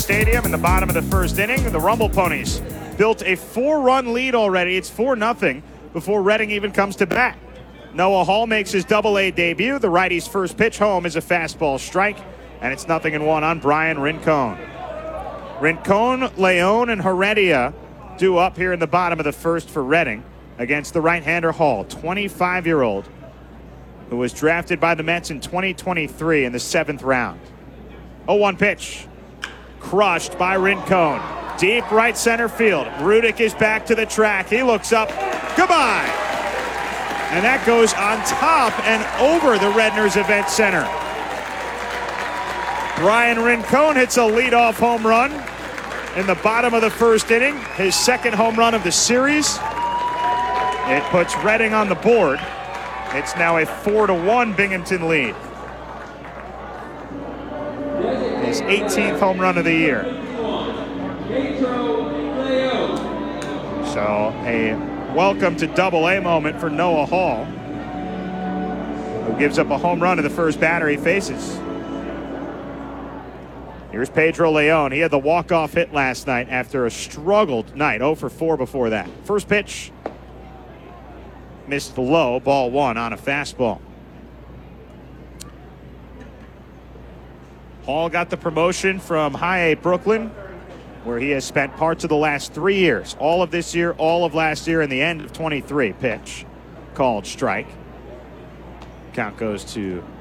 Stadium in the bottom of the first inning. The Rumble Ponies built a 4-run lead already. It's 4-0 before Reading even comes to bat. Noah Hall makes his Double-A debut. The righty's first pitch home is a fastball strike, and it's 0-1 on Brian Rincon. Rincon, Leon, and Heredia due up here in the bottom of the first for Reading against the right-hander Hall, 25-year-old, who was drafted by the Mets in 2023 in the 7th round. 0-1 pitch. Crushed by Rincon. Deep right center field. Rudick is back to the track. He looks up. Goodbye. And that goes on top and over the Redner's Event Center. Brian Rincon hits a leadoff home run in the bottom of the first inning. His second home run of the series. It puts Reading on the board. It's now a 4-1 Binghamton lead. His 18th home run of the year. So a welcome to Double-A moment for Noah Hall, who gives up a home run to the first batter he faces. Here's Pedro Leon. He had the walk-off hit last night after a struggled night. 0 for 4 before that. First pitch. Missed low. Ball 1 on a fastball. Hall got the promotion from High A Brooklyn, where he has spent parts of the last 3 years. All of this year, all of last year, and the end of 23. Pitch. Called strike. Count goes to